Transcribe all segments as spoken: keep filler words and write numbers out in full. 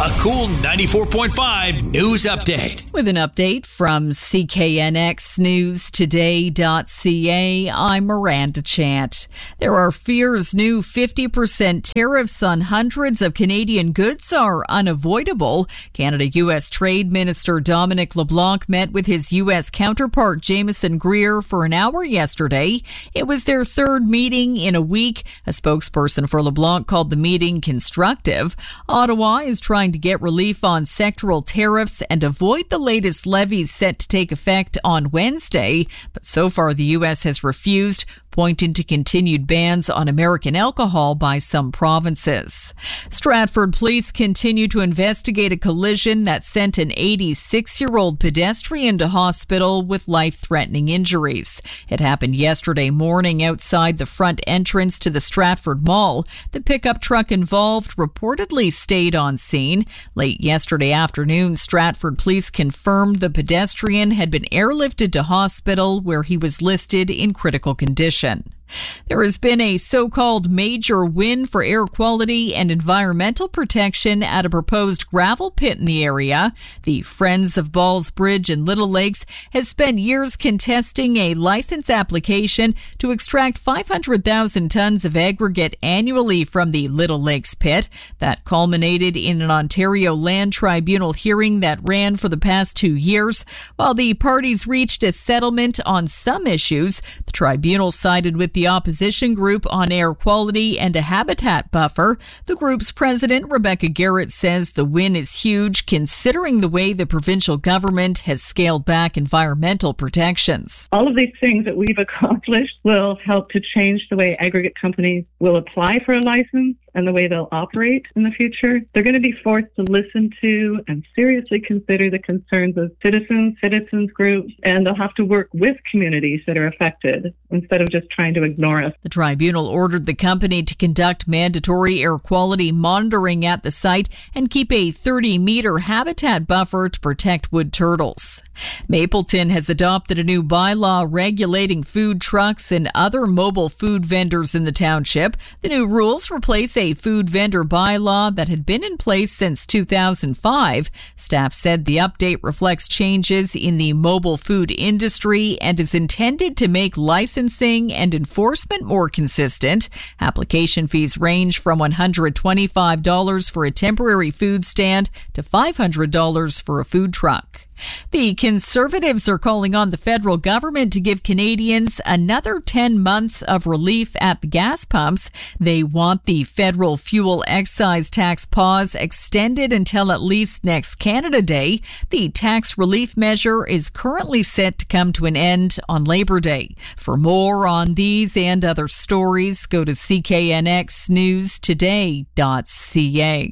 A Cool ninety-four point five news update. With an update from C K N X News Today dot C A, I'm Miranda Chant. There are fears new fifty percent tariffs on hundreds of Canadian goods are unavoidable. Canada-U S Trade Minister Dominic LeBlanc met with his U S counterpart Jameson Greer for an hour yesterday. It was their third meeting in a week. A spokesperson for LeBlanc called the meeting constructive. Ottawa is trying to get relief on sectoral tariffs and avoid the latest levies set to take effect on Wednesday. But so far, the U S has refused, pointing to continued bans on American alcohol by some provinces. Stratford police continue to investigate a collision that sent an eighty-six-year-old pedestrian to hospital with life-threatening injuries. It happened yesterday morning outside the front entrance to the Stratford Mall. The pickup truck involved reportedly stayed on scene. Late yesterday afternoon, Stratford police confirmed the pedestrian had been airlifted to hospital where he was listed in critical condition. There has been a so-called major win for air quality and environmental protection at a proposed gravel pit in the area. The Friends of Balls Bridge in Little Lakes has spent years contesting a license application to extract five hundred thousand tons of aggregate annually from the Little Lakes pit. That culminated in an Ontario Land Tribunal hearing that ran for the past two years. While the parties reached a settlement on some issues, the tribunal sided with the opposition group on air quality and a habitat buffer. The group's president, Rebecca Garrett, says the win is huge considering the way the provincial government has scaled back environmental protections. All of these things that we've accomplished will help to change the way aggregate companies will apply for a license and the way they'll operate in the future. They're going to be forced to listen to and seriously consider the concerns of citizens, citizens groups, and they'll have to work with communities that are affected instead of just trying to ignore us. The tribunal ordered the company to conduct mandatory air quality monitoring at the site and keep a thirty-meter habitat buffer to protect wood turtles. Mapleton has adopted a new bylaw regulating food trucks and other mobile food vendors in the township. The new rules replace a food vendor bylaw that had been in place since two thousand five. Staff said the update reflects changes in the mobile food industry and is intended to make licensing and enforcement more consistent. Application fees range from one hundred twenty-five dollars for a temporary food stand to five hundred dollars for a food truck. The Conservatives are calling on the federal government to give Canadians another ten months of relief at the gas pumps. They want the federal fuel excise tax pause extended until at least next Canada Day. The tax relief measure is currently set to come to an end on Labor Day. For more on these and other stories, go to C K N X News Today dot C A.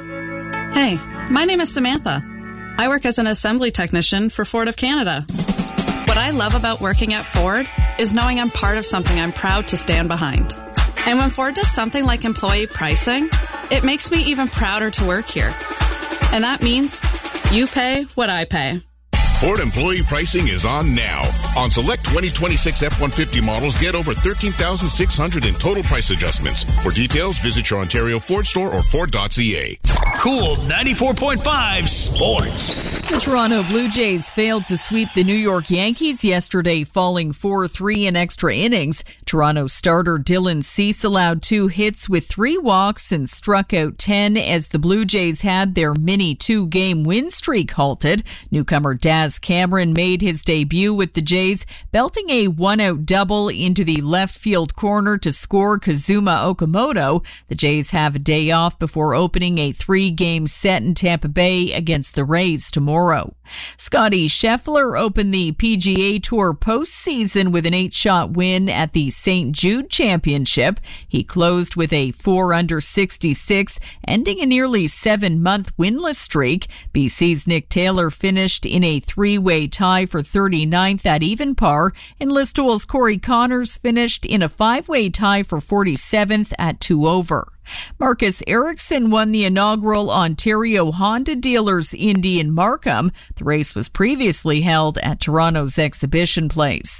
Hey, my name is Samantha. I work as an assembly technician for Ford of Canada. What I love about working at Ford is knowing I'm part of something I'm proud to stand behind. And when Ford does something like employee pricing, it makes me even prouder to work here. And that means you pay what I pay. Ford employee pricing is on now. On select twenty twenty-six F one fifty models, get over thirteen thousand six hundred in total price adjustments. For details, visit your Ontario Ford store or Ford dot C A. Cool ninety-four point five Sports. The Toronto Blue Jays failed to sweep the New York Yankees yesterday, falling four three in extra innings. Toronto starter Dylan Cease allowed two hits with three walks and struck out ten as the Blue Jays had their mini two-game win streak halted. Newcomer Daz Cameron made his debut with the Jays, belting a one-out double into the left field corner to score Kazuma Okamoto. The Jays have a day off before opening a three-game set in Tampa Bay against the Rays tomorrow. Scottie Scheffler opened the P G A Tour postseason with an eight-shot win at the Saint Jude Championship. He closed with a four under sixty-six, ending a nearly seven-month winless streak. B C's Nick Taylor finished in a three-way tie for thirty-ninth at even par, and Listowel's Corey Connors finished in a five-way tie for forty-seventh at two over. Marcus Ericsson won the inaugural Ontario Honda Dealers Indy in Markham. The race was previously held at Toronto's Exhibition Place.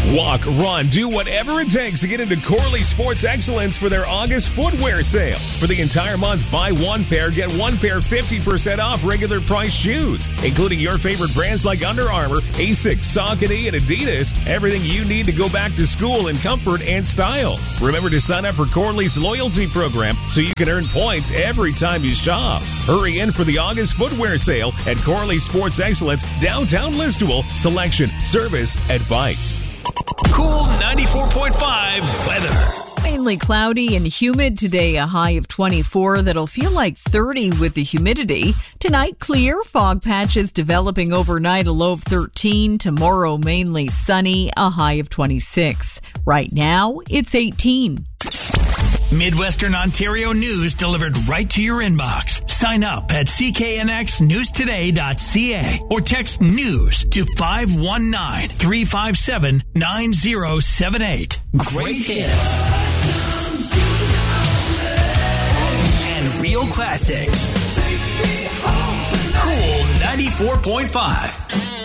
Walk, run, do whatever it takes to get into Corley Sports Excellence for their August footwear sale. For the entire month, buy one pair, get one pair fifty percent off regular price shoes, including your favorite brands like Under Armour, Asics, Saucony, and Adidas. Everything you need to go back to school in comfort and style. Remember to sign up for Corley's loyalty program so you can earn points every time you shop. Hurry in for the August footwear sale at Corley Sports Excellence, downtown Listowel. Selection, service, advice. Cool ninety-four point five weather. Mainly cloudy and humid today, a high of twenty-four that'll feel like thirty with the humidity. Tonight, clear, fog patches developing overnight, a low of thirteen. Tomorrow, mainly sunny, a high of twenty-six. Right now, it's eighteen. Midwestern Ontario news delivered right to your inbox. Sign up at c k n x news today dot c a or text news to five one nine, three five seven, nine zero seven eight. Great hits and real classics. Cool ninety-four point five.